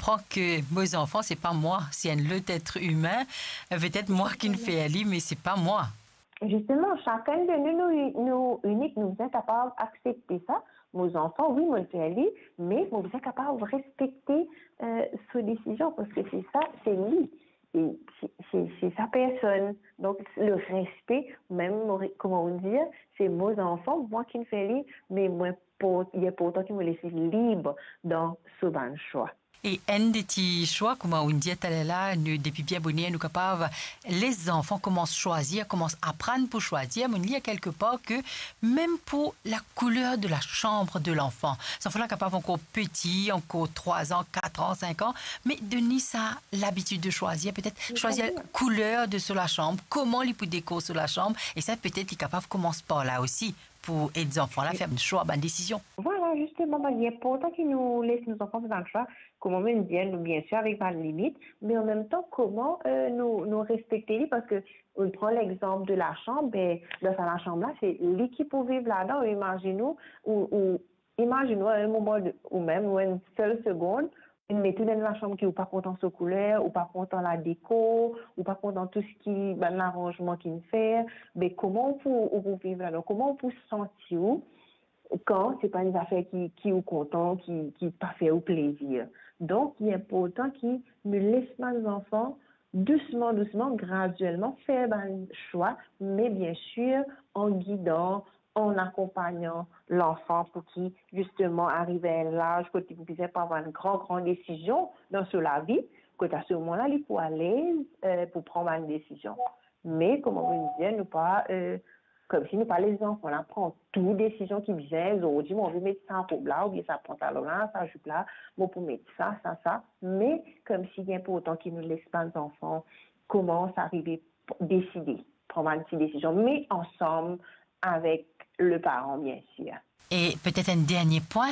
comprends que mes enfants, c'est pas moi, c'est un autre être humain. Peut-être moi qui ne fais aller, mais c'est pas moi. Justement, chacun de nous unique, nous sommes capables d'accepter ça. Nos enfants, oui, nous le faisons, mais nous sommes capables de respecter ses décisions parce que c'est ça, c'est lui. Et c'est sa personne. Donc, le respect, même, comment on dit, c'est mes enfants, moi qui le fais, mais moi, il y a pourtant qui me laisse libre dans ce bon choix. Et un des petits choix, comme on dit, là, depuis bien bonnet, nous capables, les enfants commencent à choisir, commencent à apprendre pour choisir. Mais il y a quelque part que même pour la couleur de la chambre de l'enfant, ça fait là capable encore petit, encore 3 ans, 4 ans, 5 ans, mais Denis a l'habitude de choisir, peut-être choisir la couleur de sur la chambre, comment il peut décorer sur la chambre, et ça peut-être il est capable de commencer par là aussi pour aider les enfants à faire un choix, une décision. Voilà, justement, il y a pourtant qui nous laisse nos enfants dans le choix, comment nous dire, nous, bien sûr, avec pas de limite, mais en même temps, comment nous respecter, parce que on prend l'exemple de la chambre, ben, dans la chambre-là, c'est l'équipe pour vivre là-dedans, imaginez-nous, imaginez-nous à un moment, ou même, ou une seule seconde, mais tout dans la chambre qui ou pas content de couleur, ou pas content la déco, ou pas content tout ce qui, ben, l'arrangement qu'il fait, mais comment on peut vivre là-dedans, comment on peut se sentir, quand c'est pas une affaire qui est content, qui pas fait au plaisir. Donc, il est important qu'ils ne laissent pas les enfants doucement, doucement, graduellement faire un choix, mais bien sûr en guidant, en accompagnant l'enfant pour qu'il justement arrive à un âge où il ne puisse pas avoir une grande décision dans la vie, que à ce moment-là, il faut à l'aise pour prendre une décision. Mais, comme on veut dire, ne pas comme si nous pas les enfants, on prend toute décision qui vient, aujourd'hui, on veut mettre ça pour là, ou bien ça pantalon là, ça jupe là, bon, pour mettre ça, mais comme s'il y a important qu'ils ne laissent pas les enfants commencent à arriver, décider, prendre une petite décision, mais ensemble avec le parent, bien sûr. Et peut-être un dernier point,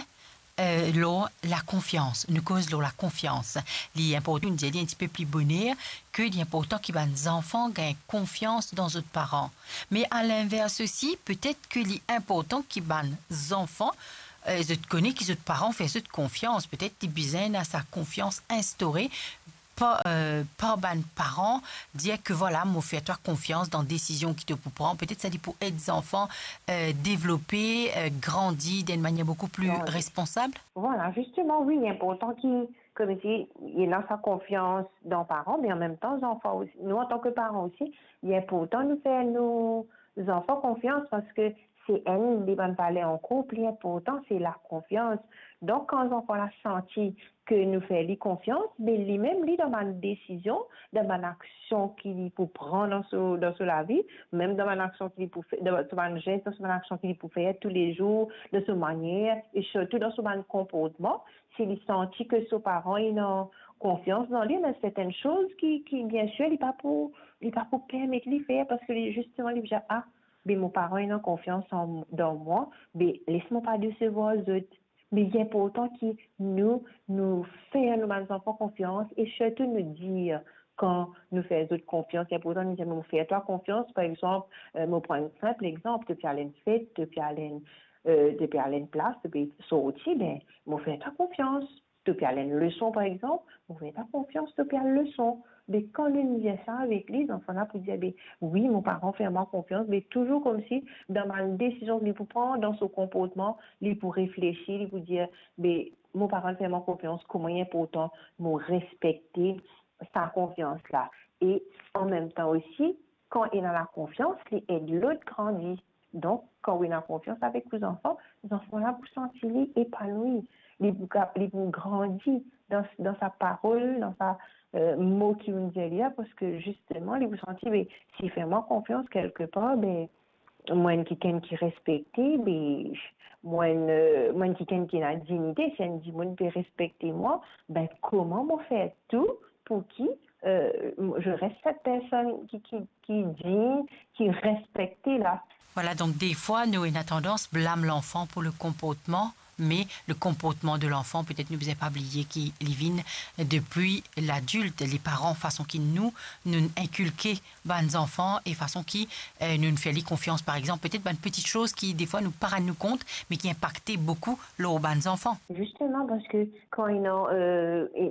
la confiance, une cause la confiance. Il est important de dire un petit peu plus bonheur que il est important que les enfants gagnent confiance dans leurs parents. Mais à l'inverse aussi, peut-être qu'il est important que les enfants connaissent que leurs parents font cette confiance. Peut-être qu'ils besoin à sa confiance instaurée par ben parents dire que voilà, moi fais-toi confiance dans décisions qui te prendre. Peut-être ça dit pour aider les enfants développer, grandir d'une manière beaucoup plus responsable. Voilà, justement, oui, il est important qu'il, comme dit, il a sa confiance dans les parents, mais en même temps, les enfants aussi, nous en tant que parents aussi, il est important de faire nos enfants confiance parce que c'est elles qui vont parler en couple, l'important c'est la confiance. Donc, quand les enfants ont senti que nous faisons confiance, mais lui-même, lui, dans ma décision, dans ma action qu'il peut prendre dans la vie, même dans ma action qu'il peut faire, dans ma geste, dans ma action qu'il peut faire tous les jours, de cette manière, et surtout dans son comportement, s'il sentit que ses parents, ils ont confiance dans lui, mais certaines choses qui bien sûr, il pas pour permettre de faire parce que justement, il dit, ah, mais mon parent, il a confiance dans moi, mais laisse-moi pas décevoir les autres. Mais il est important que nous fassions nos enfants confiance et surtout nous dire quand nous faisons autres confiance. Il est important de nous dire, mais fais-toi confiance. Par exemple, je prends un simple exemple, depuis aller une fête, depuis aller une place, depuis sortir, ben, fais-toi confiance. Depuis aller une leçon, par exemple, fais-toi confiance, depuis aller une leçon. Mais quand nous disons ça avec les enfants, là, pour dire, ben, oui, mon parent fait moi confiance, mais toujours comme si, dans ma décision qu'il peut prendre, dans son comportement, il peut réfléchir, il peut dire, ben, mon parent fait moi confiance, comment il est important, me respecter sa confiance-là. Et en même temps aussi, quand il a la confiance, il aide l'autre grandir. Donc, quand il a confiance avec les enfants là, pour sentir épanoui, il peut grandir dans sa parole, dans sa mot qui nous dit là, parce que justement, il vous sentir, ben, s'il fait moi confiance quelque part, ben, moi, quelqu'un qui respecte, ben, moi, quelqu'un qui a la dignité, si elle dit, moi, peut respecter moi, ben, comment moi faire tout pour qui je reste cette personne qui dit, qui respecte là. Voilà, donc des fois, nous, on a tendance à blâmer l'enfant pour le comportement, mais le comportement de l'enfant, peut-être ne vous avez pas oublié qu'il vient depuis l'adulte, les parents, façon qui nous inculquer les enfants et façon qui nous fait confiance, par exemple, peut-être une petite chose qui, des fois, nous paraît nous compte, mais qui impactait beaucoup leurs enfants. Justement, parce que quand ils ont